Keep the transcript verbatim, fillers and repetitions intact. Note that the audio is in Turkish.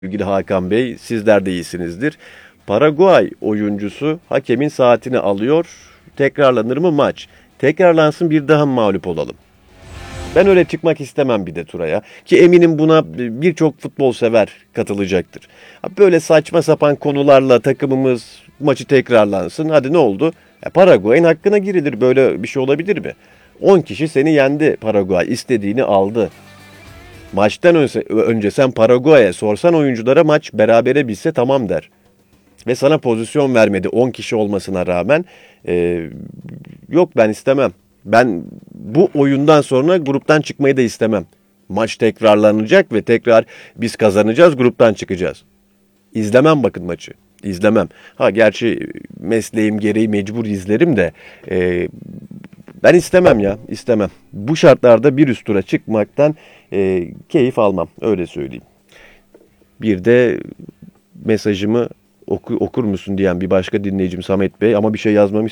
Sevgili Hakan Bey, sizler de iyisinizdir. Paraguay oyuncusu hakemin saatini alıyor. Tekrarlanır mı maç? Tekrarlansın, bir daha mı mağlup olalım? Ben öyle çıkmak istemem bir de turaya. Ki eminim buna birçok futbol sever katılacaktır. Böyle saçma sapan konularla takımımız maçı tekrarlansın. Hadi ne oldu? E, Paraguay'ın hakkına girilir. Böyle bir şey olabilir mi? on kişi seni yendi Paraguay. İstediğini aldı. Maçtan önce, önce sen Paraguay'a sorsan oyunculara maç berabere bitse tamam der. Ve sana pozisyon vermedi on kişi olmasına rağmen. Ee, yok, ben istemem. Ben bu oyundan sonra gruptan çıkmayı da istemem. Maç tekrarlanacak ve tekrar biz kazanacağız, gruptan çıkacağız. İzlemem bakın maçı. İzlemem. Ha gerçi mesleğim gereği mecbur izlerim de e, ben istemem ya, istemem. Bu şartlarda bir üst tura çıkmaktan e, keyif almam, öyle söyleyeyim. Bir de mesajımı oku, okur musun diyen bir başka dinleyicim Samet Bey, ama bir şey yazmamış.